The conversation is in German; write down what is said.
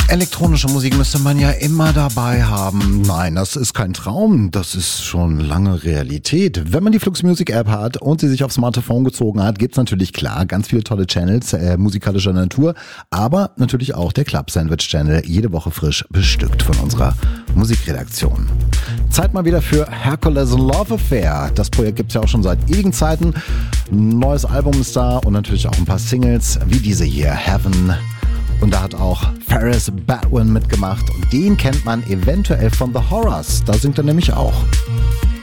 Elektronische Musik müsste man ja immer dabei haben. Nein, das ist kein Traum, das ist schon lange Realität. Wenn man die Flux Music App hat und sie sich aufs Smartphone gezogen hat, gibt's natürlich klar ganz viele tolle Channels musikalischer Natur, aber natürlich auch der Club Sandwich Channel, jede Woche frisch bestückt von unserer Musikredaktion. Zeit mal wieder für Hercules Love Affair. Das Projekt gibt's ja auch schon seit ewigen Zeiten. Ein neues Album ist da und natürlich auch ein paar Singles, wie diese hier, Heaven. Und da hat auch Ferris Badwin mitgemacht und den kennt man eventuell von The Horrors. Da singt er nämlich auch.